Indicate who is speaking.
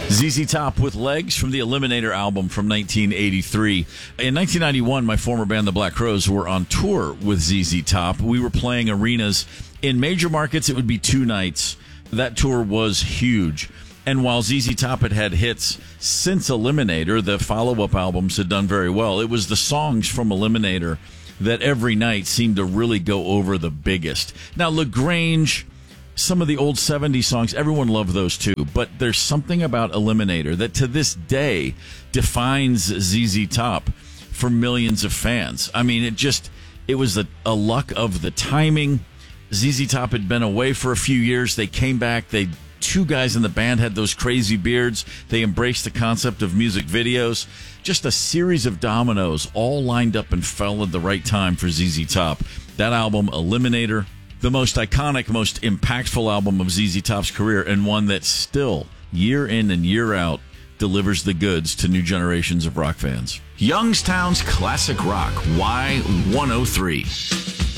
Speaker 1: ZZ Top with Legs from the Eliminator album from 1983. In 1991, my former band, the Black Crowes, were on tour with ZZ Top. We were playing arenas. In major markets, it would be 2 nights. That tour was huge. And while ZZ Top had had hits since Eliminator, the follow-up albums had done very well. It was the songs from Eliminator that every night seemed to really go over the biggest. Now, LaGrange, some of the old 70s songs, everyone loved those too, but there's something about Eliminator that to this day defines ZZ Top for millions of fans. I mean, it was a luck of the timing. ZZ Top had been away for a few years. They came back. 2 guys in the band had those crazy beards. They embraced the concept of music videos. Just a series of dominoes all lined up and fell at the right time for ZZ Top. That album, Eliminator, the most iconic, most impactful album of ZZ Top's career, and one that still, year in and year out, delivers the goods to new generations of rock fans. Youngstown's Classic Rock, Y103.